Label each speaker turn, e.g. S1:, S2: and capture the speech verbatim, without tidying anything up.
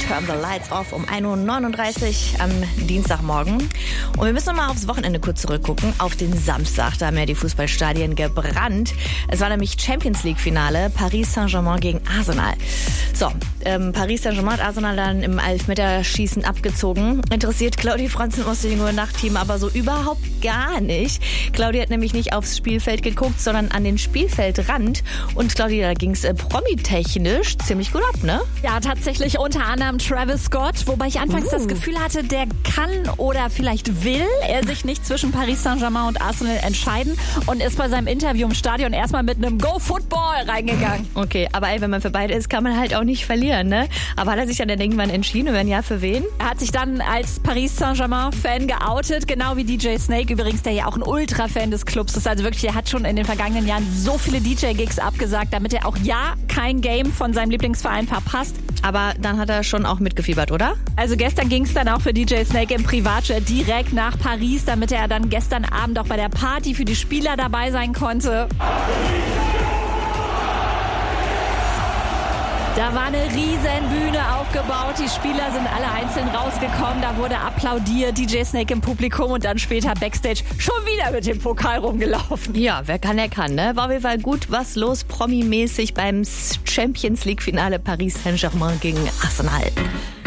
S1: Turn the Lights Off um ein Uhr neununddreißig am Dienstagmorgen. Und wir müssen noch mal aufs Wochenende kurz zurückgucken, auf den Samstag. Da haben ja die Fußballstadien gebrannt. Es war nämlich Champions League Finale, Paris Saint-Germain gegen Arsenal. So, ähm, Paris Saint-Germain hat Arsenal dann im Elfmeterschießen abgezogen. Interessiert Claudia Franzen aus dem Nachtteam aber so überhaupt gar nicht. Claudia hat nämlich nicht aufs Spielfeld geguckt, sondern an den Spielfeldrand. Und Claudia, da ging es äh, promitechnisch ziemlich gut ab, ne?
S2: Ja, tatsächlich unter anderem Travis Scott, wobei ich anfangs uh. das Gefühl hatte, der kann oder vielleicht will er sich nicht zwischen Paris Saint-Germain und Arsenal entscheiden und ist bei seinem Interview im Stadion erstmal mit einem Go Football reingegangen.
S1: Okay, aber ey, wenn man für beide ist, kann man halt auch nicht verlieren, ne? Aber hat er sich dann irgendwann entschieden und wenn ja, für wen?
S2: Er hat sich dann als Paris Saint-Germain-Fan geoutet, genau wie D J Snake übrigens, der ja auch ein Ultra-Fan des Clubs ist. Also wirklich, er hat schon in den vergangenen Jahren so viele D J-Gigs abgesagt, damit er auch ja kein Game von seinem Lieblingsverein verpasst.
S1: Aber dann hat er schon auch mitgefiebert, oder?
S2: Also gestern ging es dann auch für D J Snake im Privatjet direkt nach Paris, damit er dann gestern Abend auch bei der Party für die Spieler dabei sein konnte. Da war eine riesen Bühne aufgebaut, die Spieler sind alle einzeln rausgekommen, da wurde applaudiert, D J Snake im Publikum und dann später Backstage schon wieder mit dem Pokal rumgelaufen.
S1: Ja, wer kann, der kann, ne? War auf jeden Fall gut was los, Promi-mäßig beim Champions League Finale Paris Saint-Germain gegen Arsenal.